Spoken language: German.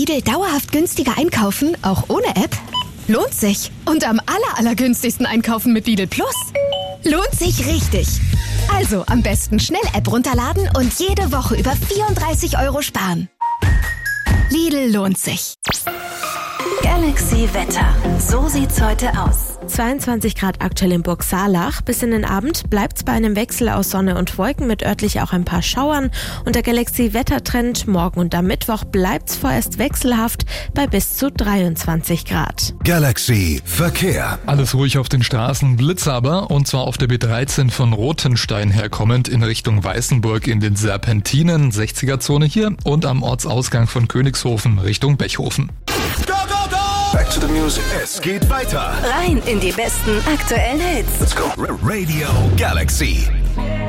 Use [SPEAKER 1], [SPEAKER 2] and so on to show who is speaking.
[SPEAKER 1] Lidl dauerhaft günstiger einkaufen, auch ohne App? Lohnt sich. Und am allergünstigsten einkaufen mit Lidl Plus? Lohnt sich richtig. Also am besten schnell App runterladen und jede Woche über 34 € sparen. Lidl lohnt sich.
[SPEAKER 2] Galaxy Wetter. So sieht's heute aus.
[SPEAKER 3] 22 Grad aktuell in Burg Saalach. Bis in den Abend bleibt's bei einem Wechsel aus Sonne und Wolken mit örtlich auch ein paar Schauern. Und der Galaxy-Wettertrend morgen und am Mittwoch bleibt's vorerst wechselhaft bei bis zu 23 Grad.
[SPEAKER 4] Galaxy Verkehr.
[SPEAKER 5] Alles ruhig auf den Straßen, Blitz aber, und zwar auf der B13 von Rothenstein herkommend in Richtung Weißenburg in den Serpentinen, 60er-Zone hier, und am Ortsausgang von Königshofen Richtung Bechhofen.
[SPEAKER 4] Back to the music. Es geht weiter.
[SPEAKER 2] Rein in die besten aktuellen Hits.
[SPEAKER 4] Let's go. Radio Galaxy.